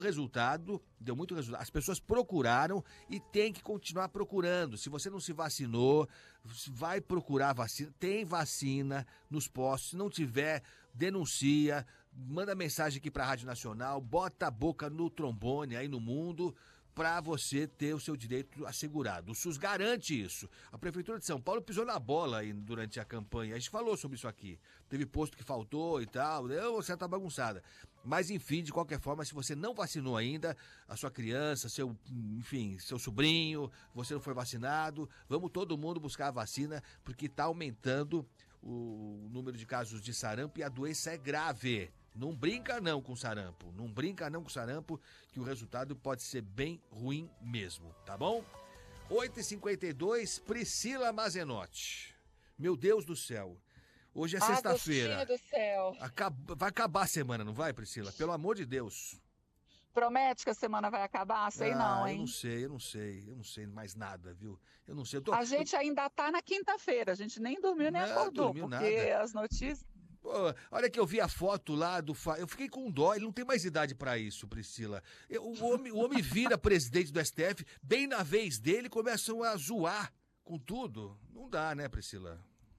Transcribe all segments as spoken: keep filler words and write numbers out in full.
resultado, deu muito resultado. As pessoas procuraram e tem que continuar procurando. Se você não se vacinou, vai procurar vacina. Tem vacina nos postos. Se não tiver, denuncia, manda mensagem aqui para a Rádio Nacional, bota a boca no trombone aí no mundo para você ter o seu direito assegurado. O SUS garante isso. A Prefeitura de São Paulo pisou na bola aí durante a campanha. A gente falou sobre isso aqui. Teve posto que faltou e tal, deu certa bagunçada. Mas, enfim, de qualquer forma, se você não vacinou ainda, a sua criança, seu, enfim, seu sobrinho, você não foi vacinado, vamos todo mundo buscar a vacina, porque está aumentando o número de casos de sarampo e a doença é grave. Não brinca não com sarampo, não brinca não com sarampo, que o resultado pode ser bem ruim mesmo, tá bom? oito e cinquenta e dois, Priscila Mazenotti. Meu Deus do céu, hoje é sexta-feira. do céu. Acaba, vai acabar a semana, não vai, Priscila? Pelo amor de Deus. Promete que a semana vai acabar? Sei ah, não, hein? Eu não sei, eu não sei, eu não sei mais nada, viu? Eu não sei. Eu tô, a gente eu... ainda tá na quinta-feira, a gente nem dormiu nem não, acordou, dormiu porque nada. as notícias... Pô, olha que eu vi a foto lá do... Eu fiquei com dó, ele não tem mais idade pra isso, Priscila. Eu, o, homem, o homem vira presidente do S T F, bem na vez dele, começam a zoar com tudo. Não dá, né, Priscila?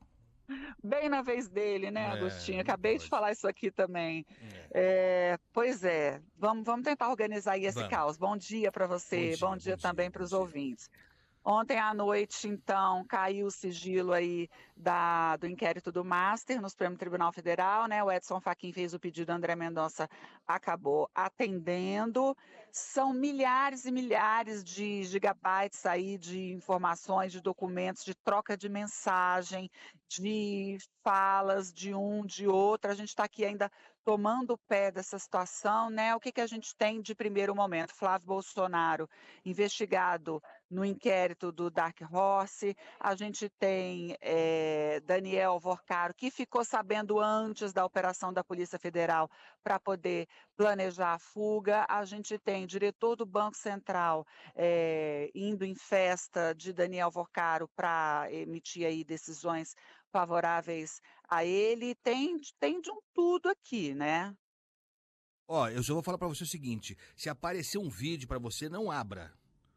Bem na vez dele, né, É, Agostinho? não Acabei pode. de falar isso aqui também. É. É, pois é, vamos, vamos tentar organizar aí esse Vamos. caos. Bom dia para você, Bom dia, bom dia bom dia, também bom para os dia. ouvintes. Ontem à noite, então, caiu o sigilo aí da, do inquérito do Master no Supremo Tribunal Federal, né? O Edson Fachin fez o pedido, André Mendonça acabou atendendo. São milhares e milhares de gigabytes aí de informações, de documentos, de troca de mensagem, de falas de um, de outro. A gente está aqui ainda tomando o pé dessa situação, né? O que, que a gente tem de primeiro momento? Flávio Bolsonaro, investigado no inquérito do Dark Horse, a gente tem é, Daniel Vorcaro, que ficou sabendo antes da operação da Polícia Federal para poder planejar a fuga, a gente tem diretor do Banco Central é, indo em festa de Daniel Vorcaro para emitir aí decisões favoráveis a ele, tem, tem de um tudo aqui, né? Ó, eu só vou falar pra você o seguinte, se aparecer um vídeo pra você, não abra.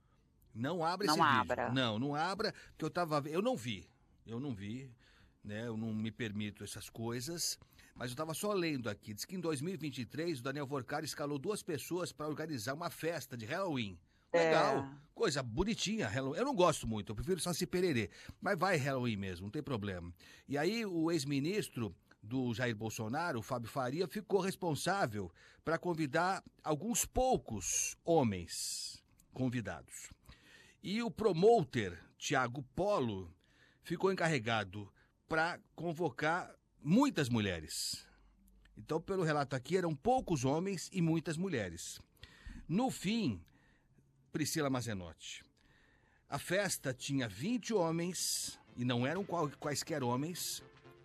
Não abra esse Não vídeo. abra. Não, não abra, porque eu tava, eu não vi. Eu não vi, né? Eu não me permito essas coisas, mas eu tava só lendo aqui. Diz que em dois mil e vinte e três o Daniel Vorcaro escalou duas pessoas para organizar uma festa de Halloween. Legal, É. coisa bonitinha, Halloween. Eu não gosto muito, eu prefiro Saci Pererê, mas vai Halloween mesmo, não tem problema. E aí o ex-ministro do Jair Bolsonaro, o Fábio Faria, ficou responsável para convidar alguns poucos homens convidados. E o promoter, Tiago Polo, ficou encarregado para convocar muitas mulheres. Então, pelo relato aqui, eram poucos homens e muitas mulheres. No fim, Priscila Mazenotti, a festa tinha vinte homens, e não eram qual, quaisquer homens.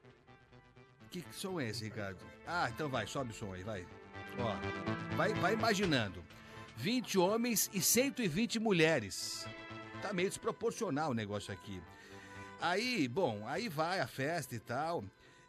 Que som é esse, Ricardo? Ah, então vai, sobe o som aí, vai. Ó, vai, vai imaginando. vinte homens e cento e vinte mulheres. Tá meio desproporcional o negócio aqui. Aí, bom, aí vai a festa e tal.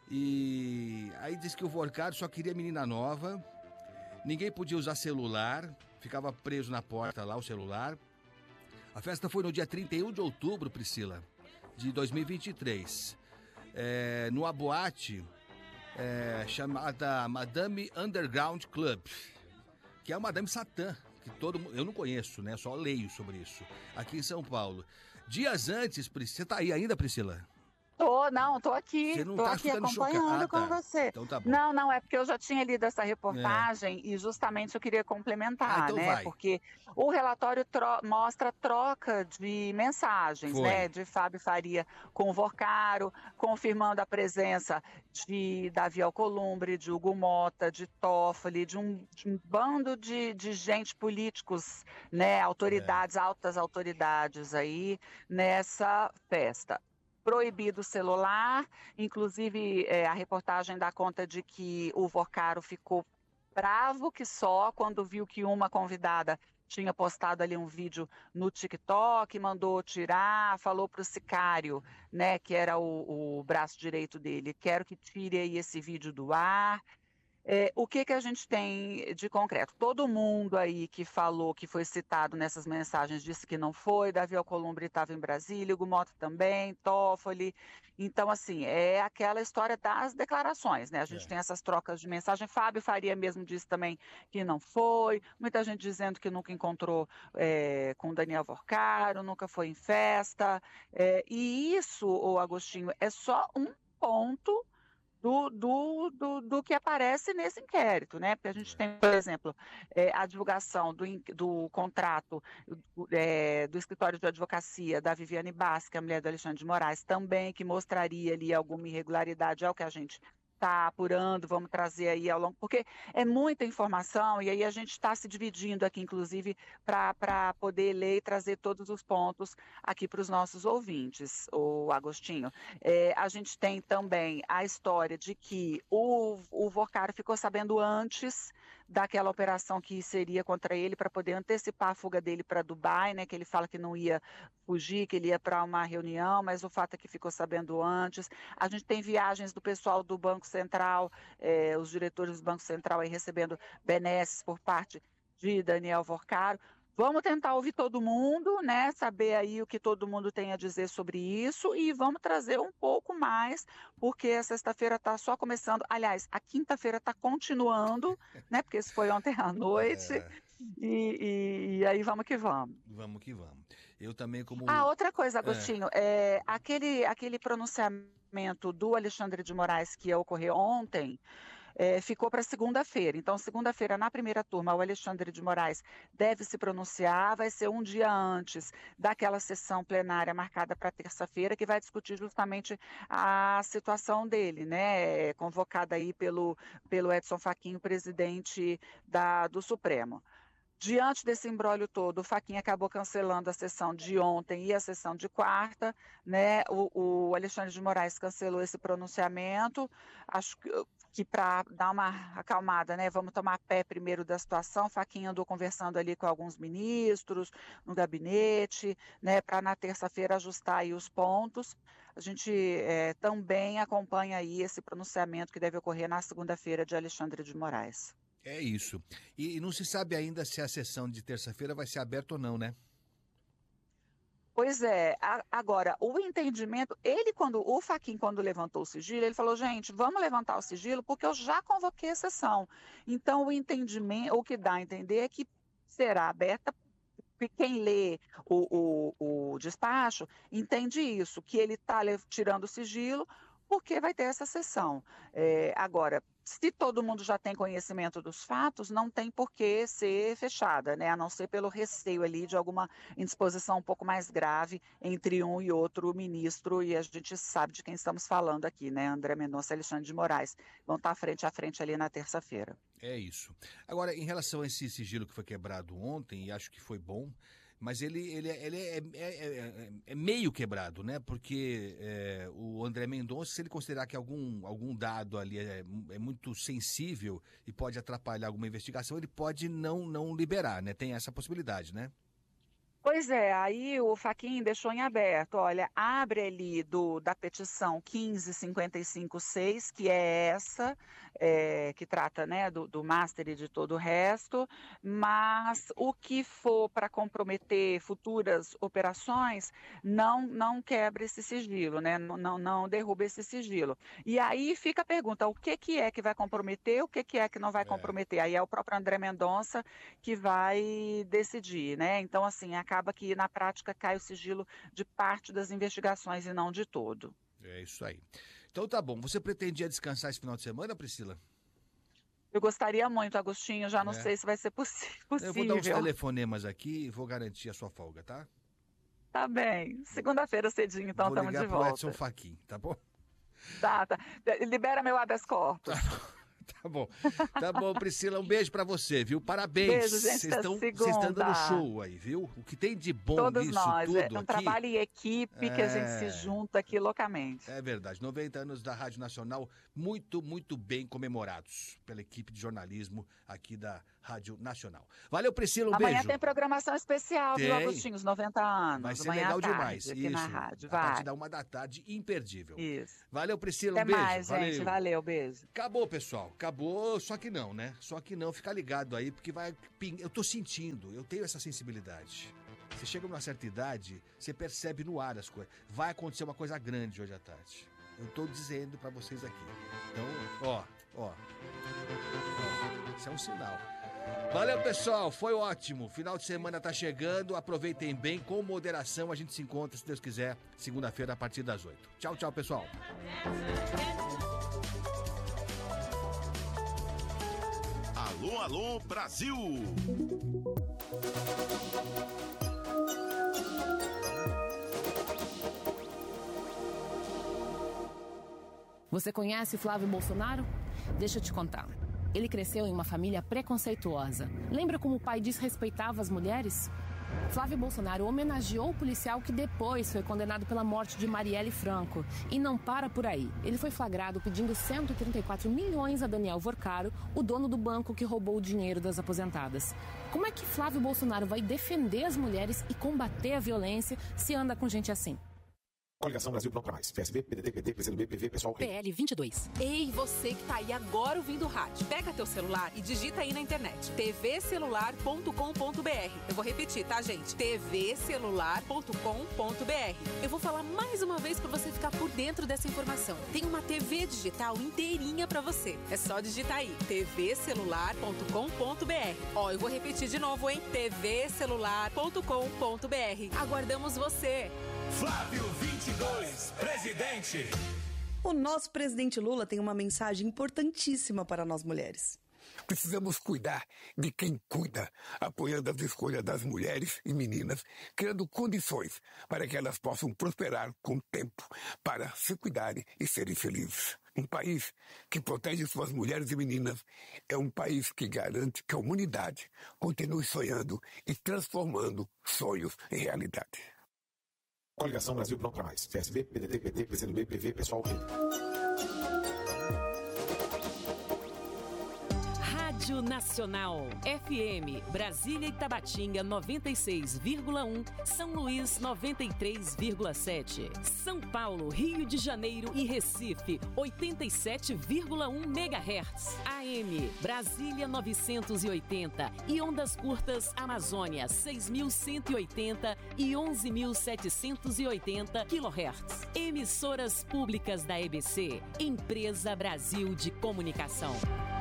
E aí diz que o Vorcaro só queria menina nova. Ninguém podia usar celular. Ficava preso na porta lá o celular. A festa foi no dia trinta e um de outubro, Priscila, de dois mil e vinte e três. É, numa boate é, chamada Madame Underground Club, que é o Madame Satã, que todo mundo, eu não conheço, né? Só leio sobre isso, aqui em São Paulo. Dias antes, Priscila, você tá aí ainda, Priscila? Tô, não, tô aqui, Você não tô tá aqui ficando acompanhando chocada. Ah, com tá. você. Então tá bom. Não, não, é porque eu já tinha lido essa reportagem e justamente eu queria complementar, Ah, então né? vai. Porque o relatório tro- mostra troca de mensagens, Foi. né? De Fábio Faria com o Vorcaro, confirmando a presença de Davi Alcolumbre, de Hugo Mota, de Toffoli, de um, de um bando de, de gente, políticos, né? Autoridades, altas autoridades aí nessa festa. Proibido o celular, inclusive é, a reportagem dá conta de que o Vorcaro ficou bravo que só quando viu que uma convidada tinha postado ali um vídeo no TikTok, mandou tirar, falou para o sicário, né, que era o, o braço direito dele, quero que tire aí esse vídeo do ar. É, o que que a gente tem de concreto? Todo mundo aí que falou, que foi citado nessas mensagens, disse que não foi. Davi Alcolumbre estava em Brasília, Hugo Mota também, Toffoli. Então, assim, é aquela história das declarações, né? A gente É. tem essas trocas de mensagem. Fábio Faria mesmo disse também que não foi. Muita gente dizendo que nunca encontrou é, com Daniel Vorcaro, nunca foi em festa. É, e isso, ô Agostinho, é só um ponto do, do, do, do que aparece nesse inquérito, né? Porque a gente tem, por exemplo, é, a divulgação do, do contrato do, é, do escritório de advocacia da Viviane Bassi, que é a mulher do Alexandre de Moraes, também, que mostraria ali alguma irregularidade, é o que a gente está apurando, vamos trazer aí ao longo, porque é muita informação e aí a gente está se dividindo aqui, inclusive, para poder ler e trazer todos os pontos aqui para os nossos ouvintes, o Agostinho. É, a gente tem também a história de que o, o Vorcaro ficou sabendo antes daquela operação que seria contra ele para poder antecipar a fuga dele para Dubai, né? Que ele fala que não ia fugir, que ele ia para uma reunião, mas o fato é que ficou sabendo antes. A gente tem viagens do pessoal do Banco Central, eh, os diretores do Banco Central aí recebendo benesses por parte de Daniel Vorcaro. Vamos tentar ouvir todo mundo, né? Saber aí o que todo mundo tem a dizer sobre isso e vamos trazer um pouco mais, porque a sexta-feira está só começando. Aliás, a quinta-feira está continuando, né? Porque isso foi ontem à noite. É, E, e- e aí vamos que vamos. vamos que vamos. Eu também, Ah, como. outra coisa, É, Agostinho, é, aquele, aquele pronunciamento do Alexandre de Moraes que ocorreu ontem. É, ficou para segunda-feira. Então, segunda-feira, na primeira turma, o Alexandre de Moraes deve se pronunciar, vai ser um dia antes daquela sessão plenária marcada para terça-feira, que vai discutir justamente a situação dele, né? Convocada aí pelo, pelo Edson Fachin, presidente da, do Supremo. Diante desse imbróglio todo, o Fachin acabou cancelando a sessão de ontem e a sessão de quarta, né? O, o Alexandre de Moraes cancelou esse pronunciamento. Acho que, que para dar uma acalmada, né? Vamos tomar pé primeiro da situação. Fachin andou conversando ali com alguns ministros no gabinete, né? Para na terça-feira ajustar aí os pontos. A gente eh, também acompanha aí esse pronunciamento que deve ocorrer na segunda-feira de Alexandre de Moraes. é isso. E, e não se sabe ainda se a sessão de terça-feira vai ser aberta ou não, né? Pois é, a- agora, o entendimento, ele quando, o Fachin quando levantou o sigilo, ele falou, gente, vamos levantar o sigilo porque eu já convoquei a sessão. Então, o entendimento, o que dá a entender é que será aberta, porque quem lê o, o, o despacho entende isso, que ele está tirando o sigilo porque vai ter essa sessão. É, agora, se todo mundo já tem conhecimento dos fatos, não tem por que ser fechada, né? A não ser pelo receio ali de alguma indisposição um pouco mais grave entre um e outro ministro, e a gente sabe de quem estamos falando aqui, né? André Mendonça e Alexandre de Moraes vão estar frente a frente ali na terça-feira. É isso. Agora, em relação a esse sigilo que foi quebrado ontem, e acho que foi bom, mas ele, ele, é- ele é, é- é- é- é meio quebrado, né? Porque é, o André Mendonça, se ele considerar que algum, algum dado ali é, é muito sensível e pode atrapalhar alguma investigação, ele pode não, não liberar, né? Tem essa possibilidade, né? Pois é, aí o Fachin deixou em aberto, olha, abre ali do, da petição quinze cinquenta e cinco seis, que é essa, é, que trata, né, do, do master e de todo o resto, mas o que for para comprometer futuras operações, não, não quebra esse sigilo, né, não, não, não derruba esse sigilo. E aí fica a pergunta, o que, que é que vai comprometer, o que, que é que não vai É. comprometer? Aí é o próprio André Mendonça que vai decidir, né? Então, assim, acaba que na prática cai o sigilo de parte das investigações e não de todo. É isso aí. Então tá bom. Você pretendia descansar esse final de semana, Priscila? Eu gostaria muito, Agostinho, já não É. sei se vai ser possi- Eu vou dar uns possível. telefonemas aqui e vou garantir a sua folga, tá? Tá bem. Segunda-feira cedinho, então, Vou estamos ligar de pro Edson volta. Fachin, tá bom? Tá, tá. Libera meu habeas corpus. Tá bom. Tá bom, Priscila. Um beijo pra você, viu? Parabéns. Beijo, gente, Vocês até estão vocês estão dando segunda. show aí, viu? O que tem de bom Todos nisso nós. É tudo um aqui. trabalho em equipe que a gente se É, junta aqui loucamente. é verdade. noventa anos da Rádio Nacional, muito, muito bem comemorados pela equipe de jornalismo aqui da Rádio Nacional. Valeu, Priscila. Um Amanhã beijo. tem programação especial, viu, Tem. Agostinho? Os noventa anos. Vai ser Amanhã legal à tarde, demais. aqui na Isso. rádio. A partir Vai. da uma da tarde, imperdível. Isso. Valeu, Priscila. Até Um beijo. mais, gente. Valeu. Valeu, beijo. Acabou, pessoal. acabou, só que não, né? Só que não, fica ligado aí, porque vai... Eu tô sentindo, eu tenho essa sensibilidade. Você chega numa certa idade, você percebe no ar as coisas. Vai acontecer uma coisa grande hoje à tarde. Eu tô dizendo pra vocês aqui. Então, ó, ó. ó isso é um sinal. Valeu, pessoal, foi ótimo. Final de semana tá chegando, aproveitem bem, com moderação. A gente se encontra, se Deus quiser, segunda-feira a partir das oito. Tchau, tchau, pessoal. Alô, alô, Brasil! Você conhece Flávio Bolsonaro? Deixa eu te contar. Ele cresceu em uma família preconceituosa. Lembra como o pai desrespeitava as mulheres? Flávio Bolsonaro homenageou o policial que depois foi condenado pela morte de Marielle Franco. E não para por aí. Ele foi flagrado pedindo cento e trinta e quatro milhões a Daniel Vorcaro, o dono do banco que roubou o dinheiro das aposentadas. Como é que Flávio Bolsonaro vai defender as mulheres e combater a violência se anda com gente assim? Coligação Brasil Pronto Pra Mais. P S B, P D T, P T, P C do B, P V, Pessoal. P L vinte e dois. Ei, você que tá aí agora ouvindo o rádio. Pega teu celular e digita aí na internet. t v celular ponto com ponto b r. Eu vou repetir, tá, gente? t v celular ponto com ponto b r. Eu vou falar mais uma vez pra você ficar por dentro dessa informação. Tem uma T V digital inteirinha pra você. É só digitar aí. t v celular ponto com ponto b r. Ó, eu vou repetir de novo, hein? t v celular ponto com ponto b r. Aguardamos você. Flávio vinte e dois, presidente. O nosso presidente Lula tem uma mensagem importantíssima para nós mulheres. Precisamos cuidar de quem cuida, apoiando as escolhas das mulheres e meninas, criando condições para que elas possam prosperar com o tempo, para se cuidarem e serem felizes. Um país que protege suas mulheres e meninas é um país que garante que a humanidade continue sonhando e transformando sonhos em realidade. Coligação Brasil Pronto Pra Mais. P S B, P D T, P T, P C do B, P V, Pessoal. Rádio Nacional, F M, Brasília e Tabatinga noventa e seis vírgula um, São Luís noventa e três vírgula sete, São Paulo, Rio de Janeiro e Recife oitenta e sete vírgula um megahertz, A M, Brasília novecentos e oitenta e ondas curtas Amazônia seis mil cento e oitenta e onze mil setecentos e oitenta quilohertz. Emissoras públicas da E B C, Empresa Brasil de Comunicação.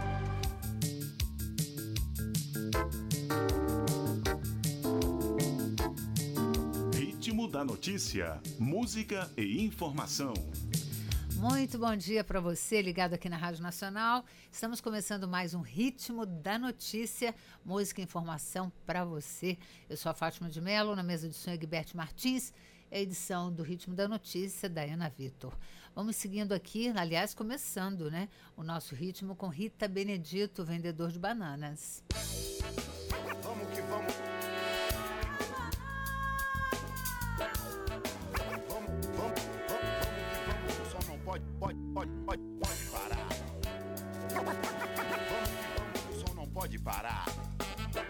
Ritmo da notícia, música e informação. Muito bom dia para você, ligado aqui na Rádio Nacional. Estamos começando mais um Ritmo da Notícia, música e informação para você. Eu sou a Fátima de Mello, na mesa de som Egberto Martins, a edição do Ritmo da Notícia, Dayana Vitor. Vamos seguindo aqui, aliás, começando, né, o nosso ritmo com Rita Benedito, vendedor de bananas.